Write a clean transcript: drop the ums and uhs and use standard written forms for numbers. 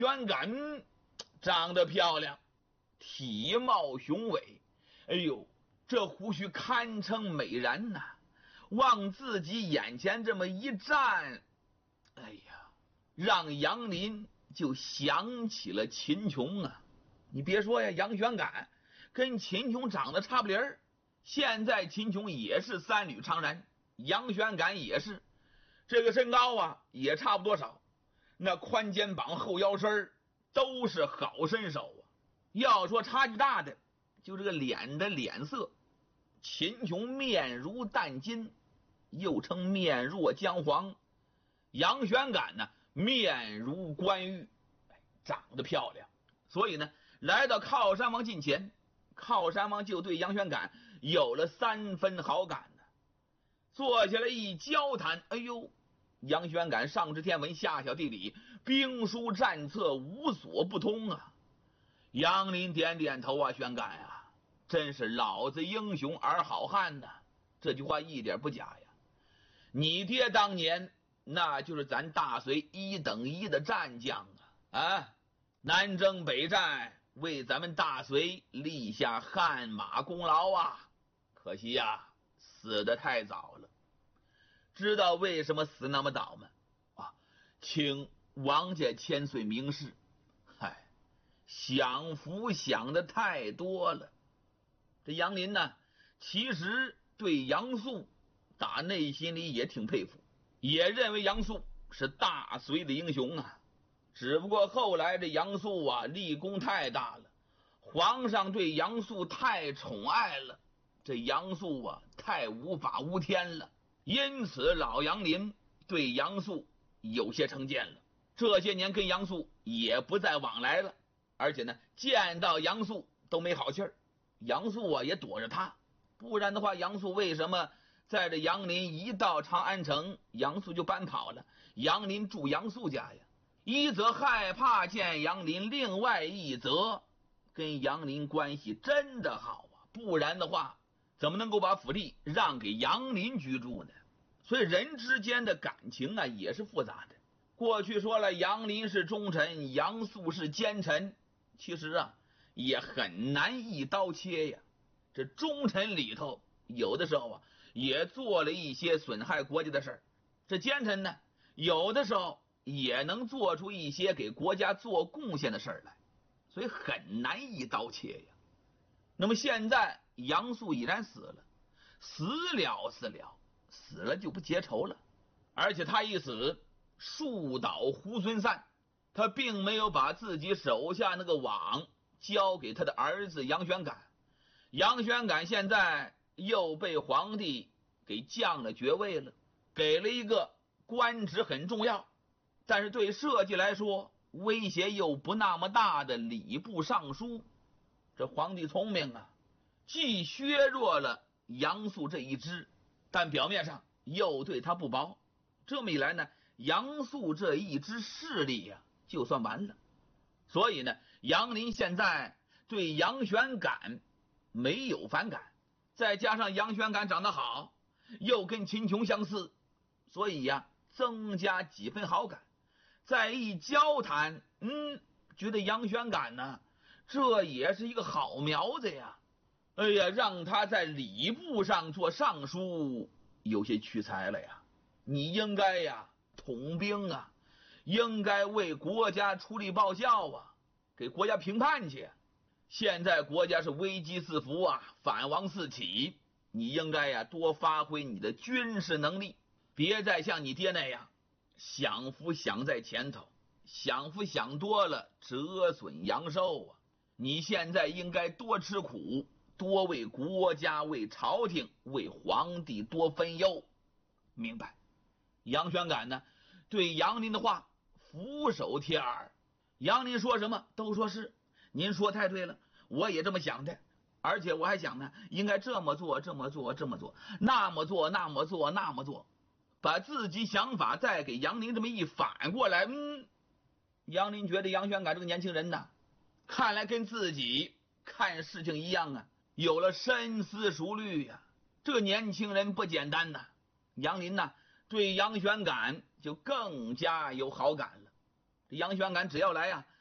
宣感长得漂亮，体貌雄伟，哎呦，这胡须堪称美髯呐！往自己眼前这么一站，哎呀，让杨林就想起了秦琼啊！你别说呀，杨宣感跟秦琼长得差不离儿。现在秦琼也是三履长髯，杨宣感也是，这个身高啊也差不多少，那宽肩膀后腰身都是好身手啊。要说差距大的，就这个脸的脸色，秦琼面如淡金，又称面若姜黄；杨宣感呢，面如冠玉，长得漂亮。所以呢，来到靠山王近前，靠山王就对杨宣感有了3分好感呢。坐下来一交谈，哎呦，杨宣感上知天文下晓地理，兵书战策无所不通啊。杨林点点头啊，宣感啊，真是老子英雄而好汉呐，这句话一点不假呀。你爹当年那就是咱大隋1等1的战将啊，南征北战，为咱们大隋立下汗马功劳啊。可惜呀，死得太早了。知道为什么死那么早吗？请王家千岁明示。嗨，享福想的太多了。这杨林呢，其实对杨素打内心里也挺佩服，也认为杨素是大隋的英雄啊。只不过后来这杨素啊，立功太大了，皇上对杨素太宠爱了，这杨素啊太无法无天了，因此老杨林对杨素有些成见了。这些年跟杨素也不再往来了，而且呢，见到杨素都没好气儿。杨素啊也躲着他，不然的话，杨素为什么在这杨林一到长安城，杨素就搬跑了？杨林住杨素家呀，一则害怕见杨林，另外一则跟杨林关系真的好啊，不然的话怎么能够把府地让给杨林居住呢？所以人之间的感情啊也是复杂的。过去说了，杨林是忠臣，杨素是奸臣，其实啊也很难一刀切呀。这忠臣里头有的时候啊也做了一些损害国家的事儿，这奸臣呢有的时候也能做出一些给国家做贡献的事儿来，所以很难一刀切呀。那么现在杨素已然死了，死了就不结仇了。而且他一死，树倒猢狲散，他并没有把自己手下那个网交给他的儿子杨宣感。杨宣感现在又被皇帝给降了爵位了，给了一个官职很重要，但是对社稷来说威胁又不那么大的礼部尚书。这皇帝聪明啊，既削弱了杨素这一支，但表面上又对他不薄。这么一来呢，杨素这一支势力呀就算完了。所以呢，杨林现在对杨宣感没有反感，再加上杨宣感长得好，又跟秦琼相似，所以呀增加几分好感。再一交谈，觉得杨宣感呢这也是一个好苗子呀。哎呀，让他在礼部上做尚书有些屈才了呀。你应该呀统兵啊，应该为国家出力报效啊，给国家评判去。现在国家是危机四伏啊，反王四起，你应该呀多发挥你的军事能力，别再像你爹那样享福想在前头，享福想多了折损阳寿啊。你现在应该多吃苦，多为国家为朝廷为皇帝多分忧，明白？杨宣感呢对杨林的话俯首帖耳，杨林说什么都说是，您说太对了，我也这么想的，而且我还想呢应该这么做这么做这么做，那么做那么做那么做，把自己想法再给杨林这么一反过来。杨林觉得杨宣感这个年轻人呢，看来跟自己看事情一样啊，有了深思熟虑呀。这个年轻人不简单呐。杨林呢对杨宣感就更加有好感了。 这杨玄感只要来呀，